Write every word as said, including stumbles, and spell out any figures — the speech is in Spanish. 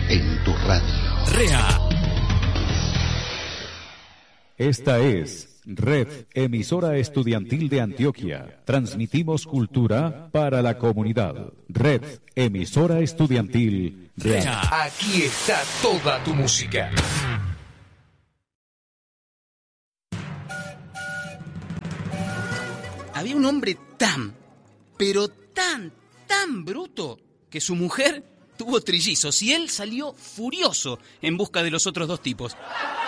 en tu radio. Rea. Esta es Red Emisora Estudiantil de Antioquia. Transmitimos cultura para la comunidad. Red Emisora Estudiantil de Antioquia. Aquí está toda tu música. Había un hombre tan, pero tan, tan bruto que su mujer tuvo trillizos y él salió furioso en busca de los otros dos tipos.